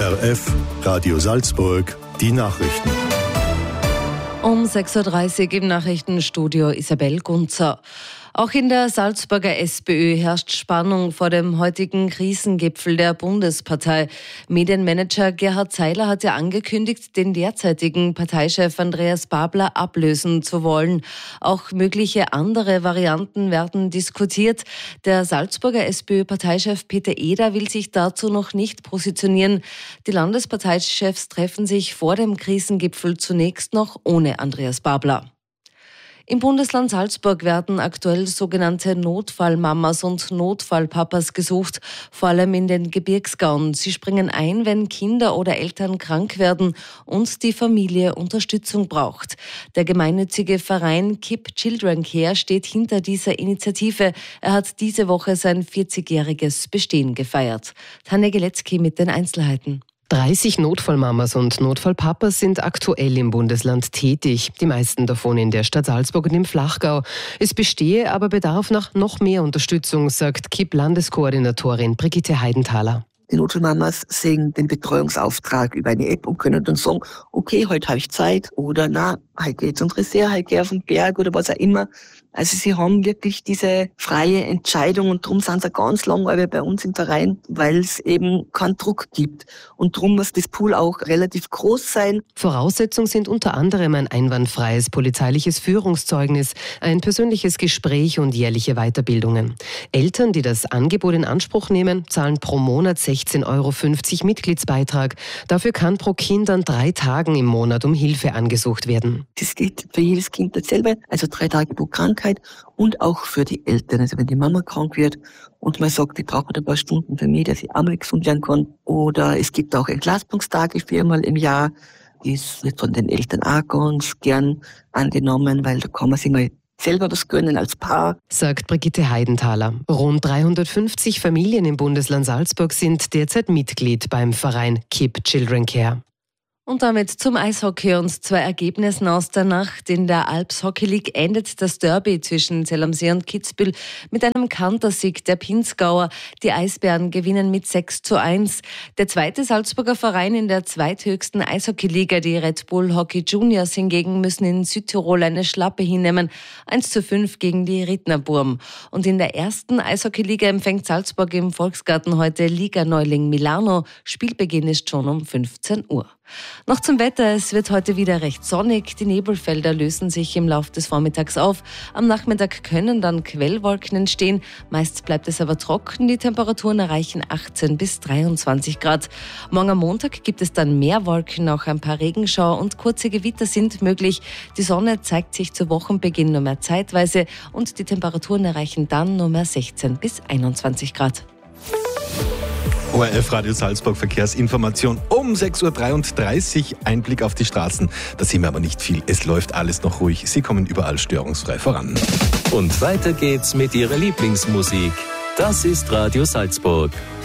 ORF, Radio Salzburg, die Nachrichten. Um 6.30 Uhr im Nachrichtenstudio Isabel Gunzer. Auch in der Salzburger SPÖ herrscht Spannung vor dem heutigen Krisengipfel der Bundespartei. Medienmanager Gerhard Seiler hat ja angekündigt, den derzeitigen Parteichef Andreas Babler ablösen zu wollen. Auch mögliche andere Varianten werden diskutiert. Der Salzburger SPÖ-Parteichef Peter Eder will sich dazu noch nicht positionieren. Die Landesparteichefs treffen sich vor dem Krisengipfel zunächst noch ohne Andreas Babler. Im Bundesland Salzburg werden aktuell sogenannte Notfallmamas und Notfallpapas gesucht, vor allem in den Gebirgsgauen. Sie springen ein, wenn Kinder oder Eltern krank werden und die Familie Unterstützung braucht. Der gemeinnützige Verein KIP Children Care steht hinter dieser Initiative. Er hat diese Woche sein 40-jähriges Bestehen gefeiert. Tanja Geletzky mit den Einzelheiten. 30 Notfallmamas und Notfallpapas sind aktuell im Bundesland tätig, die meisten davon in der Stadt Salzburg und im Flachgau. Es bestehe aber Bedarf nach noch mehr Unterstützung, sagt KIP-Landeskoordinatorin Brigitte Heidenthaler. Die Notfallmamas sehen den Betreuungsauftrag über eine App und können dann sagen, okay, heute habe ich Zeit oder na, heute geht's ins Reserve, heute gehe ich auf den Berg oder was auch immer. Also sie haben wirklich diese freie Entscheidung und darum sind sie ganz lang bei uns im Verein, weil es eben keinen Druck gibt. Und darum muss das Pool auch relativ groß sein. Voraussetzung sind unter anderem ein einwandfreies polizeiliches Führungszeugnis, ein persönliches Gespräch und jährliche Weiterbildungen. Eltern, die das Angebot in Anspruch nehmen, zahlen pro Monat 16,50 € Mitgliedsbeitrag. Dafür kann pro Kind an 3 Tagen im Monat um Hilfe angesucht werden. Das gilt für jedes Kind dasselbe, also 3 Tage pro Krankheit und auch für die Eltern. Also wenn die Mama krank wird und man sagt, die braucht ein paar Stunden für mich, dass ich einmal gesund werden kann. Oder es gibt auch Entlastungstage 4-mal im Jahr. Das wird von den Eltern auch ganz gern angenommen, weil da kann man sich mal selber was gönnen als Paar, sagt Brigitte Heidenthaler. Rund 350 Familien im Bundesland Salzburg sind derzeit Mitglied beim Verein KIP Children Care. Und damit zum Eishockey und 2 Ergebnissen aus der Nacht. In der Alps Hockey League endet das Derby zwischen Zell am See und Kitzbühel mit einem Kantersieg der Pinzgauer. Die Eisbären gewinnen mit 6:1. Der zweite Salzburger Verein in der zweithöchsten Eishockeyliga, die Red Bull Hockey Juniors hingegen, müssen in Südtirol eine Schlappe hinnehmen. 1:5 gegen die Rittnerburm. Und in der ersten Eishockeyliga empfängt Salzburg im Volksgarten heute Liga-Neuling Milano. Spielbeginn ist schon um 15 Uhr. Noch zum Wetter. Es wird heute wieder recht sonnig. Die Nebelfelder lösen sich im Laufe des Vormittags auf. Am Nachmittag können dann Quellwolken entstehen. Meist bleibt es aber trocken. Die Temperaturen erreichen 18 bis 23 Grad. Morgen am Montag gibt es dann mehr Wolken, auch ein paar Regenschauer und kurze Gewitter sind möglich. Die Sonne zeigt sich zu Wochenbeginn nur mehr zeitweise und die Temperaturen erreichen dann nur mehr 16 bis 21 Grad. ORF Radio Salzburg Verkehrsinformation um 6:33 Uhr. Einblick auf die Straßen. Da sehen wir aber nicht viel. Es läuft alles noch ruhig. Sie kommen überall störungsfrei voran. Und weiter geht's mit Ihrer Lieblingsmusik. Das ist Radio Salzburg.